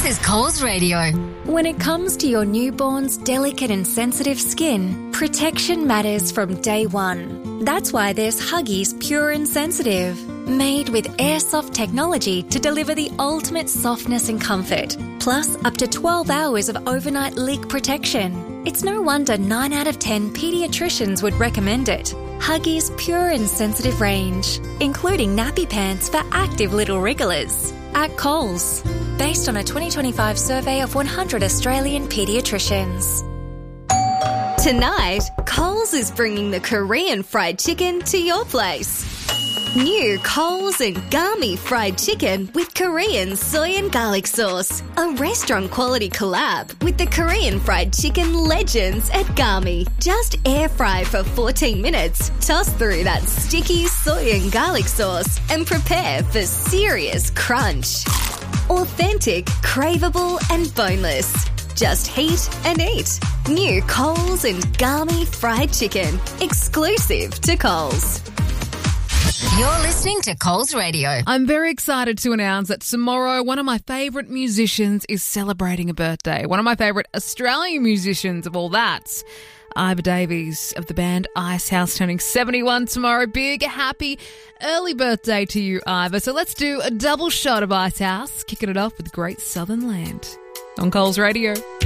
is Coles Radio. When it comes to your newborn's delicate and sensitive skin, protection matters from day one. That's why there's Huggies Pure and Sensitive, made with airsoft technology to deliver the ultimate softness and comfort, plus up to 12 hours of overnight leak protection. It's no wonder 9 out of 10 paediatricians would recommend it. Huggies Pure and Sensitive range, including nappy pants for active little wrigglers. At Coles, based on a 2025 survey of 100 Australian paediatricians. Tonight, Coles is bringing the Korean fried chicken to your place. New Coles and Gami fried chicken with Korean soy and garlic sauce. A restaurant-quality collab with the Korean fried chicken legends at Gami. Just air fry for 14 minutes, toss through that sticky soy and garlic sauce, and prepare for serious crunch. Authentic, craveable, and boneless. Just heat and eat. New Coles and Gami fried chicken. Exclusive to Coles. You're listening to Coles Radio. I'm very excited to announce that tomorrow one of my favourite musicians is celebrating a birthday. One of my favourite Australian musicians of all that. Ivor Davies of the band Icehouse turning 71 tomorrow. Big, happy, early birthday to you, Ivor. So let's do a double shot of Icehouse, kicking it off with Great Southern Land on Coles Radio.